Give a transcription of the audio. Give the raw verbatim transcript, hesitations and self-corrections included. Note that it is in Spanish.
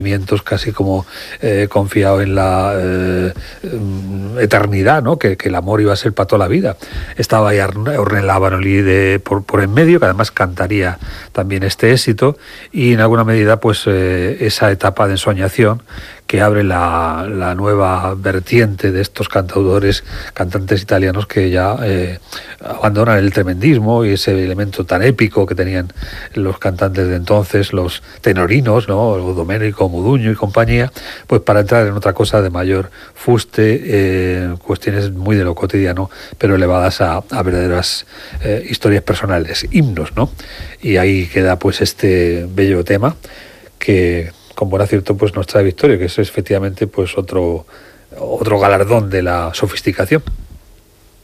casi como eh, confiado en la eh, eternidad, ¿no? Que, que el amor iba a ser para toda la vida. Estaba ahí Ornella Vanoli de, por, por en medio, que además cantaría también este éxito, y en alguna medida pues eh, esa etapa de ensoñación que abre la, la nueva vertiente de estos cantautores, cantantes italianos que ya eh, abandonan el tremendismo y ese elemento tan épico que tenían los cantantes de entonces, los tenorinos, ¿no? Domenico Modugno y compañía, pues para entrar en otra cosa de mayor fuste, eh, cuestiones muy de lo cotidiano, pero elevadas a, a verdaderas eh, historias personales, himnos, ¿no? Y ahí queda pues este bello tema que con buen acierto pues nos trae victoria, que es efectivamente pues otro, otro galardón de la sofisticación.